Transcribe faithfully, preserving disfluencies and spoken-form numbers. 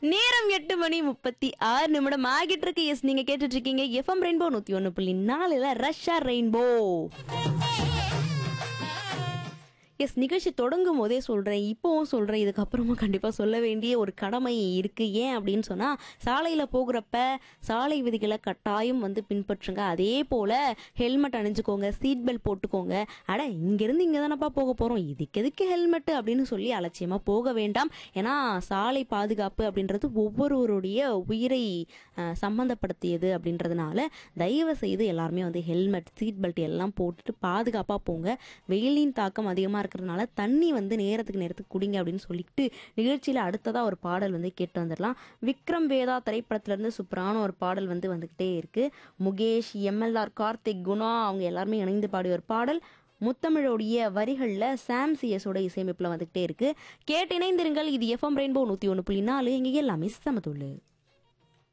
நேரம் எட்டு மணி முப்பத்தி ஆறு நிமிடம் ஆகிட்டு இருக்கு. எஸ், நீங்க கேட்டுட்டு இருக்கீங்க எஃப்எம் ரெயின்போ நூத்தி ஒன்னு புள்ளி நாலுல ரஷ்யா ரெயின்போ. எஸ், நிகழ்ச்சி தொடங்கும் போதே சொல்கிறேன், இப்போவும் சொல்கிறேன், இதுக்கப்புறமா கண்டிப்பாக சொல்ல வேண்டிய ஒரு கடமை இருக்குது. ஏன் அப்படின்னு சொன்னால், சாலையில் போகிறப்ப சாலை விதிகளை கட்டாயம் வந்து பின்பற்றுங்க. அதே போல் ஹெல்மெட் அணிஞ்சுக்கோங்க, சீட் பெல்ட் போட்டுக்கோங்க. அட, இங்கேருந்து இங்கே தானப்பா போக போகிறோம், இதுக்கு எதுக்கு ஹெல்மெட்டு அப்படின்னு சொல்லி அலட்சியமாக போக வேண்டாம். ஏன்னா சாலை பாதுகாப்பு அப்படின்றது ஒவ்வொருவருடைய உயிரை சம்மந்தப்படுத்தியது அப்படின்றதுனால தயவு செய்து எல்லாருமே வந்து ஹெல்மெட், சீட் பெல்ட் எல்லாம் போட்டுட்டு பாதுகாப்பாக போங்க. வெயிலின் தாக்கம் அதிகமாக இருக்கிறதுனால தண்ணி வந்து நேரத்துக்கு நேரத்துக்கு குடிங்க அப்படின்னு சொல்லிட்டு நிகழ்ச்சியில் அடுத்ததாக ஒரு பாடல் வந்து கேட்டு வந்துடலாம். விக்ரம் வேதா திரைப்படத்திலேருந்து சூப்பரான ஒரு பாடல் வந்து வந்துக்கிட்டே இருக்குது. முகேஷ், எம்எல்ஆர், கார்த்திக், குணா அவங்க எல்லாருமே இணைந்து பாடிய ஒரு பாடல். முத்தமிழோடைய வரிகளில் சாம் சிஎஸோட இசையமைப்பில் வந்துக்கிட்டே இருக்குது. கேட்டு இணைந்திருங்கள். இது எஃப்எம் ரெயின்போ நூற்றி ஒன்று புள்ளி நாலு. இங்கே எல்லாமே சமத்துள்ளு.